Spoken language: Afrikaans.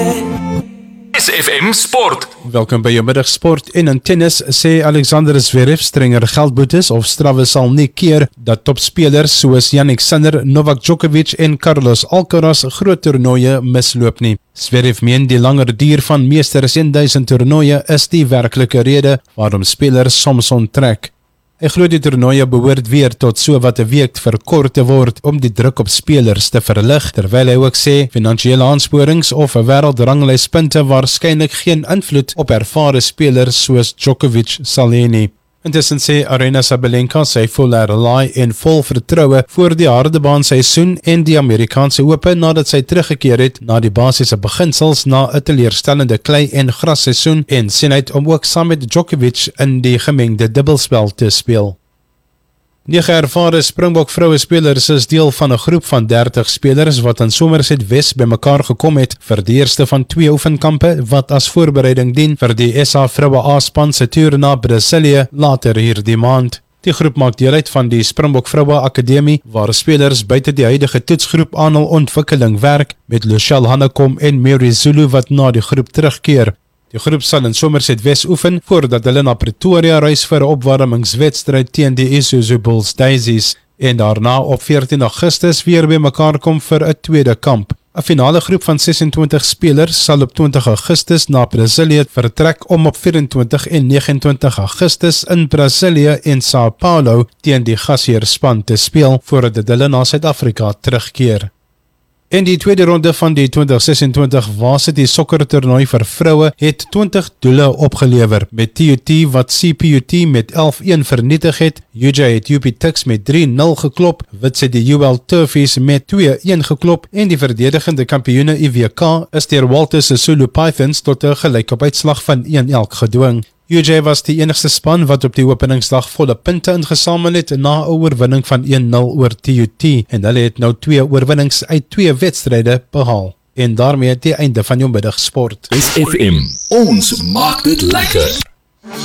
SFM Sport. Welkom by jou middagsport. En in tennis sê Alexander Zverev strenger geldboetes of strawwe sal nie keer dat topspelers soos Jannik Sinner, Novak Djokovic en Carlos Alcaraz groot toernooie misloop nie. Zverev meen die langer duur van meesters 1000 toernooie is die werklike rede waarom spelers soms onttrek. Hy glo die toernooie behoort weer tot so wat 'n week verkort te word om die druk op spelers te verlig, terwyl hy ook sê finansiële aansporings of 'n wêreldranglys-punte waarskynlik geen invloed op ervare spelers soos Djokovic sal hê nie. Intussen sê Aryna Sabalenka sy voel herlaai en vol vertroue voor die hardebaan seisoen en die Amerikaanse Ope nadat sy teruggekeer het na die basiese beginsels na 'n teleurstellende klei- en grasseisoen en sien uit om ook saam met Djokovic in die gemengde dubbelspel te speel. 9 ervare Springbok vroue spelers is deel van 'n groep van 30 spelers wat in Somerset Wes bymekaar gekom het vir die eerste van 2 oefenkampe wat as voorbereiding dien vir die SA vroue A-span se toer na Brasilië later hierdie maand. Die groep maak deel uit van die Springbok Vroue Akademie waar spelers buite die huidige toetsgroep aan hul ontwikkeling werk met Lushel Hannekom en Mary Zulu wat na die groep terugkeer. Die groep sal in Somerset Wes oefen voordat hulle na Pretoria reis vir 'n opwarmingswedstryd teen die Isuzu Bulls Daisies en daarna op 14 Augustus weer bymekaar kom vir 'n tweede kamp. 'n Finale groep van 26 spelers sal op 20 Augustus na Brasilië vertrek om op 24 en 29 Augustus in Brasilië en Sao Paulo teen die gasheerspan te speel voordat hulle na Suid-Afrika terugkeer. In die tweede ronde van die 2026 Varsity sokkertoernooi vir vroue het 20 doele opgelewer, met TUT wat CPUT met 11-1 vernietig het, UJ het UP Tuks met 3-0 geklop, Wits het die UL Turfies met 2-1 geklop en die verdedigende kampioene IWK is deur Walter Sisulu Pythons tot 'n gelykop-uitslag van 1-1 gedwing. UJ was die enigste span wat op die openingsdag volle punte ingesamel het na 'n oorwinning van 1-0 oor TUT en hulle het nou 2 oorwinnings uit 2 wedstryde behaal. En daarmee die einde van jou middagsport. SFM, ons maak dit lekker.